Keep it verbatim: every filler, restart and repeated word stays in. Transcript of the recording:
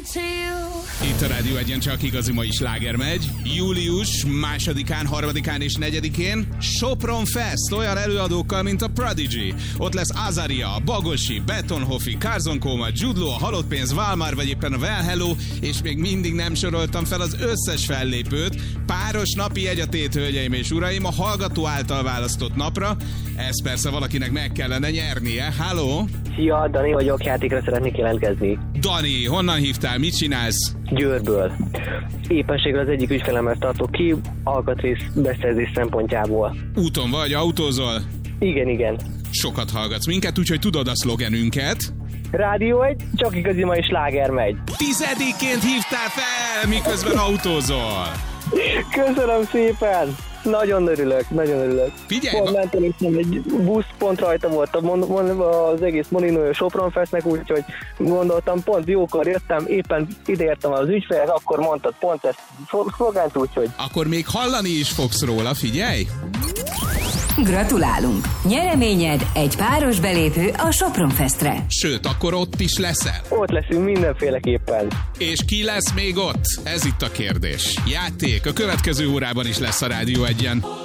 Itt a Rádió Egyen csak igazi mai sláger megy. Július másodikán, harmadikán és negyedikén Sopron Fest olyan előadókkal, mint a Prodigy. Ott lesz Azaria, Bagosi, Betonhoffi, Carzon Koma, Judlo, a Halott Pénz, Valmar vagy éppen a Well Hello, és még mindig nem soroltam fel az összes fellépőt. Páros napi jegy a tét, hölgyeim és uraim, a hallgató által választott napra. Ez persze valakinek meg kellene nyernie. Halló! Szia, Dani vagyok, játékra szeretnék jelentkezni. Dani, honnan hívtál, mit csinálsz? Győrből. Éppenséggel az egyik ügyfelemmel tartok ki, alkatrész beszerzés szempontjából. Úton vagy, autózol? Igen, igen. Sokat hallgatsz minket, úgyhogy tudod a szlogenünket. Rádió egy, csak igazi mai sláger megy. Tizediként hívtál fel, miközben autózol. Köszönöm szépen! Nagyon örülök, nagyon örülök. Figyelj! Pont mentem is, egy busz pont rajta volt a mon- mon- az egész Molinója Sopron Festnek, úgyhogy gondoltam, pont jókor jöttem, éppen ideértem az ügyfélhez, akkor mondtad pont ezt szlogánt, úgyhogy... Akkor még hallani is fogsz róla, figyelj! Gratulálunk! Nyereményed egy páros belépő a Sopron Festre. Sőt, akkor ott is leszel. Ott leszünk mindenféleképpen. És ki lesz még ott? Ez itt a kérdés. Játék a következő órában is lesz a Rádió Egyen.